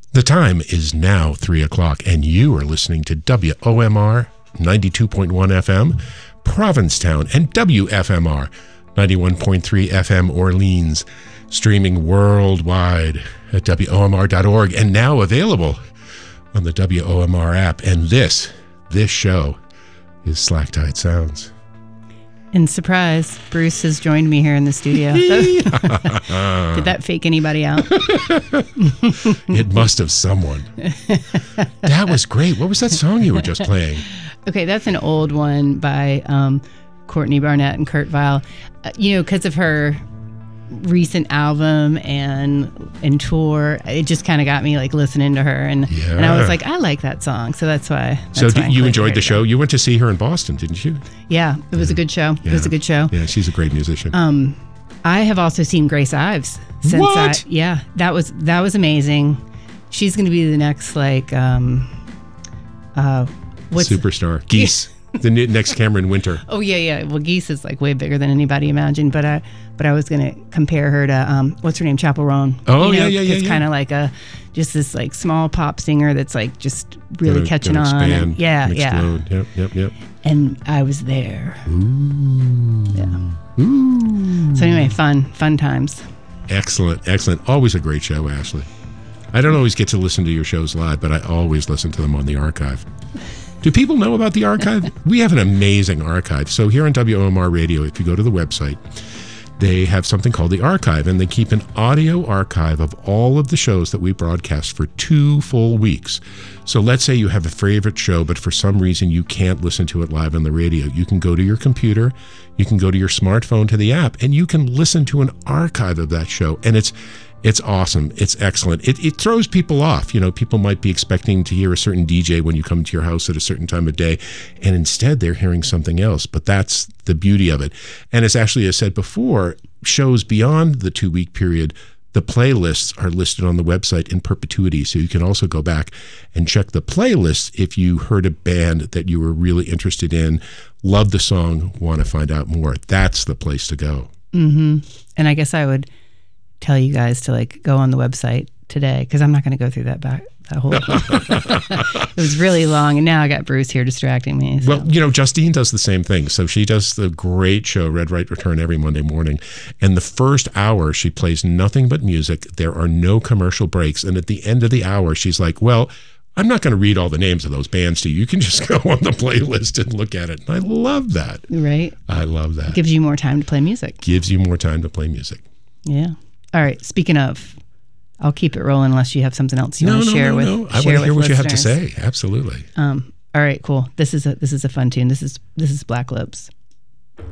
The time is now 3 o'clock, and you are listening to WOMR 92.1 FM, Provincetown, and WFMR 91.3 FM, Orleans, streaming worldwide at WOMR.org, and now available on the WOMR app. And this show is Slack Tide Sounds. And surprise, Bruce has joined me here in the studio. Did that fake anybody out? It must have someone. That was great. What was that song you were just playing? Okay, that's an old one by Courtney Barnett and Kurt Vile. Because of her recent album and tour, it just kind of got me like listening to her, and I was like, I like that song, so that's why. So you enjoyed the show? You went to see her in Boston, didn't you? Yeah, it was a good show. Yeah. It was a good show. Yeah, she's a great musician. I have also seen Grace Ives since. What? That was amazing. She's going to be the next superstar. Geese. The next Cameron Winter. Oh yeah. Well, Geese is like way bigger than anybody imagined, but I was gonna compare her to what's her name, Chappell Roan. Oh yeah. It's kind of like just this like small pop singer that's like just really catching on. Expand, and explode. Yep. And I was there. Ooh. Yeah. Ooh. So anyway, fun times. Excellent. Always a great show, Ashley. I don't always get to listen to your shows live, but I always listen to them on the archive. Do people know about the archive? We have an amazing archive. So here on WOMR Radio, if you go to the website, they have something called the archive, and they keep an audio archive of all of the shows that we broadcast for 2 full weeks. So let's say you have a favorite show, but for some reason you can't listen to it live on the radio. You can go to your computer, you can go to your smartphone to the app, and you can listen to an archive of that show. And it's awesome. It's excellent. It throws people off. People might be expecting to hear a certain DJ when you come to your house at a certain time of day, and instead they're hearing something else. But that's the beauty of it. And as Ashley has said before, shows beyond the 2-week period, the playlists are listed on the website in perpetuity. So you can also go back and check the playlists if you heard a band that you were really interested in, love the song, want to find out more. That's the place to go. Mm-hmm. And I guess I would tell you guys to go on the website today, because I'm not going to go through that whole it was really long, and now I got Bruce here distracting me. So. Well, Justine does the same thing. So she does the great show Red Right Return every Monday morning, and the first hour she plays nothing but music. There are no commercial breaks, and at the end of the hour she's like, well, I'm not going to read all the names of those bands to you. You can just go on the playlist and look at it. And I love that. Right? I love that. Gives you more time to play music. Yeah. All right. Speaking of, I'll keep it rolling unless you have something else you want to share with. No. I want to hear what you have to say. Absolutely. All right. Cool. This is a fun tune. This is Black Lips.